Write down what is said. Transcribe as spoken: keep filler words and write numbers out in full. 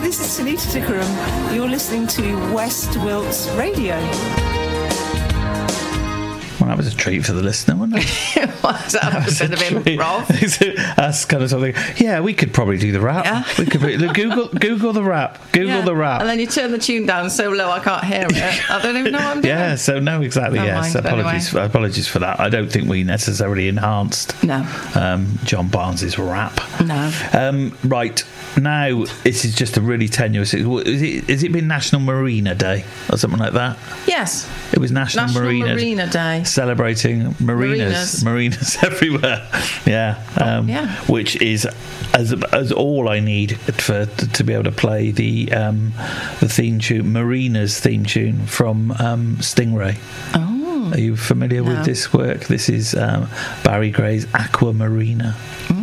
this is Sunita Tikaram. You're listening to West Wilts Radio. Well, that was a treat for the listener, wasn't it? What's that? That was a bit of improv. That's kind of something. Yeah, we could probably do the rap. Yeah. We could Google Google the rap. Google Yeah. the rap. And then you turn the tune down so low I can't hear it. I don't even know what I'm doing. Yeah, so no, exactly. Never Yes, mind, apologies. anyway. Apologies for that. I don't think we necessarily enhanced. No. Um, John Barnes's rap. No. Um, right now, this is just a really tenuous. Is it? Has it been National Marina Day or something like that? Yes. It was National, National Marina, Marina Day. Celebrating marinas, marinas, marinas everywhere. Yeah, um, yeah. Which is as as all I need for to be able to play the um, the theme tune, Marina's theme tune from um, Stingray. Oh. Are you familiar No. with this work? This is um, Barry Gray's Aqua Marina.